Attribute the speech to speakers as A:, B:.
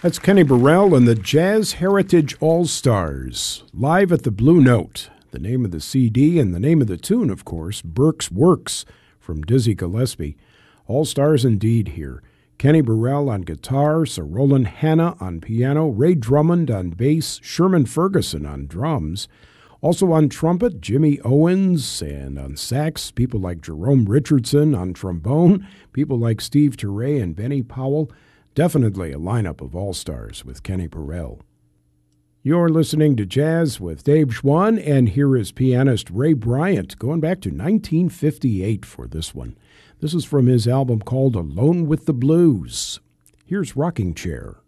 A: That's Kenny Burrell and the Jazz Heritage All-Stars, live at the Blue Note. The name of the CD and the name of the tune, of course, Burke's Works from Dizzy Gillespie. All-Stars indeed here. Kenny Burrell on guitar, Sir Roland Hanna on piano, Ray Drummond on bass, Sherman Ferguson on drums. Also on trumpet, Jimmy Owens, and on sax, people like Jerome Richardson. On trombone, people like Steve Turre and Benny Powell. Definitely a lineup of all-stars with Kenny Burrell. You're listening to Jazz with Dave Schwann, and here is pianist Ray Bryant, going back to 1958 for this one. This is from his album called Alone with the Blues. Here's Rocking Chair.